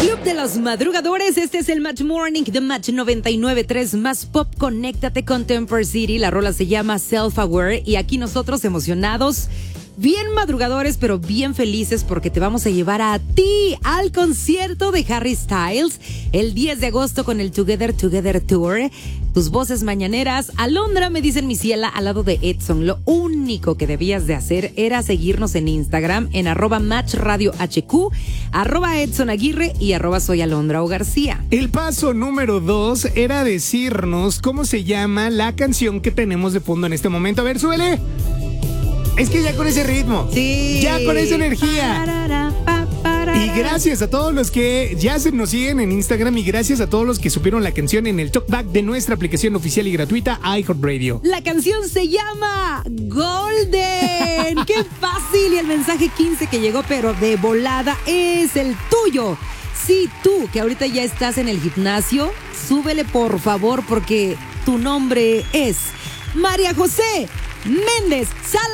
Club de los Madrugadores, este es el Match Morning de Match 99.3 más Pop. Conéctate con Temper City, la rola se llama Self Aware y aquí nosotros emocionados, bien madrugadores pero bien felices porque te vamos a llevar a ti al concierto de Harry Styles el 10 de agosto con el Together Tour. Tus voces mañaneras, Alondra, me dicen mi ciela, al lado de Edson. Lo único que debías de hacer era seguirnos en Instagram en @MatchRadioHQ, @EdsonAguirre y @SoyAlondraOGarcía. El paso número 2 era decirnos cómo se llama la canción que tenemos de fondo en este momento. A ver, súbele. Es que ya con ese ritmo, Sí. ya con esa energía. Y gracias a todos los que ya nos siguen en Instagram y gracias a todos los que supieron la canción en el talkback de nuestra aplicación oficial y gratuita iHeartRadio. La canción se llama Golden. ¡Qué fácil! Y el mensaje 15 que llegó, pero de volada, es el tuyo. Sí, tú, que ahorita ya estás en el gimnasio, súbele por favor, porque tu nombre es María José Méndez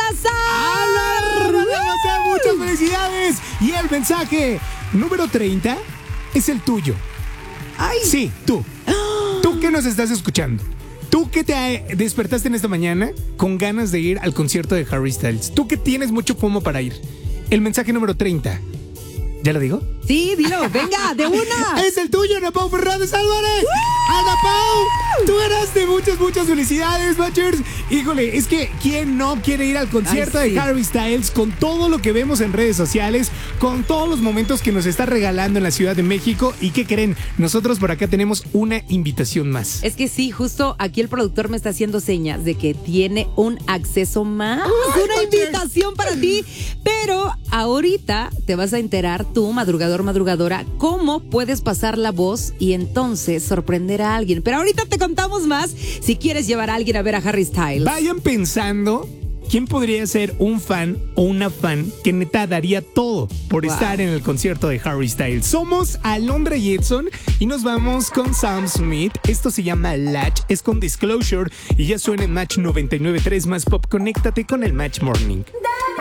Salazar. Muchas felicidades. Y el mensaje número 30 es el tuyo. Ay. Sí, tú. Tú que nos estás escuchando. Tú que te despertaste en esta mañana con ganas de ir al concierto de Harry Styles. Tú que tienes mucho FOMO para ir. El mensaje número 30. ¿Ya lo digo? Sí, dilo, venga, de una. Es el tuyo, Ana Pau Fernández Álvarez. Ana Pau, tú eras de muchas felicidades, Matchers. Híjole, es que ¿quién no quiere ir al concierto de Harry Styles con todo lo que vemos en redes sociales, con todos los momentos que nos está regalando en la Ciudad de México? ¿Y qué creen? Nosotros por acá tenemos una invitación más. Es que sí, justo aquí el productor me está haciendo señas de que tiene un acceso más, una invitación para ti, pero ahorita te vas a enterar tú, madrugadora, cómo puedes pasar la voz y entonces sorprender a alguien. Pero ahorita te contamos más si quieres llevar a alguien a ver a Harry Styles. Vayan pensando quién podría ser un fan o una fan que neta daría todo por estar en el concierto de Harry Styles. Somos Alondra y Edson y nos vamos con Sam Smith. Esto se llama Latch, es con Disclosure y ya suena en Match 99.3 más Pop. Conéctate con el Match Morning.